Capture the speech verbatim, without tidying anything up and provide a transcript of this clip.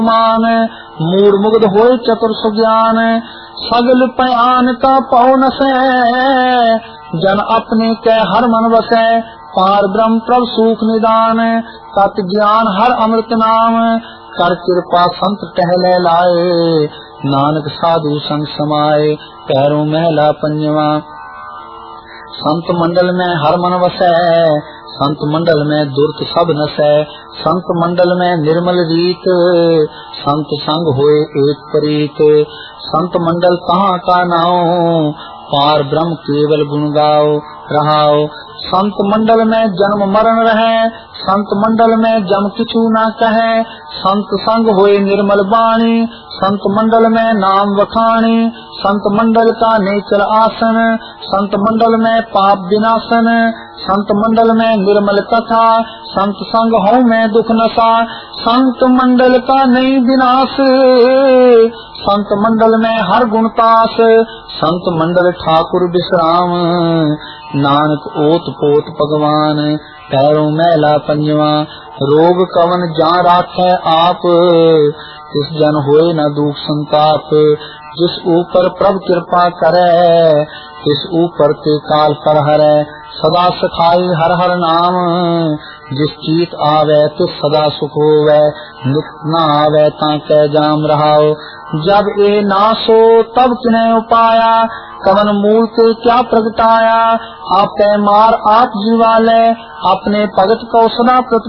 मान मूड मुग्ध होए चतुर सुज्ञान सगल पयान का पौ नसै जन अपने कै हर मन वसै पार ब्रह्म प्रभ सुख निदान तत् ज्ञान हर अमृत नाम कर कृपा संत टहले लाए नानक साधु संग समाए पैरों महला पंजवा संत मंडल में हर मन वसै संत मंडल में दुर्त सब नसै संत मंडल में निर्मल रीत संत संग होए एक परीत संत मंडल कहाँ का नाओ पार ब्रह्म केवल गुण गाओ रहाओ संत मंडल में जन्म मरण रहे संत मंडल में जम किछु न कहे संत संग होए निर्मल बाणी संत मंडल में नाम वखाणी संत मंडल का नेचर आसन संत मंडल में पाप विनाशन संत मंडल में निर्मल कथा संत संग हो में दुख नशा संत मंडल का नहीं विनाश संत मंडल में हर गुणतास संत मंडल ठाकुर विश्राम नानक ओत पोत भगवान पैरों मैला पंजवा रोग कवन जा राखे आप इस जन होए न दुख संताप जिस ऊपर प्रभ कृपा करे तिस ऊपर ते काल कर हरै सदा सखाई हर हर नाम जिस चीत आवे तिस सदा सुख होवे नित न आवे ताकै जाम रहाओ जब ए नासो तब किन्हे उपाया कवन मूल ते क्या प्रगटाया आपे मार आप जीवाले अपने भगत को सदा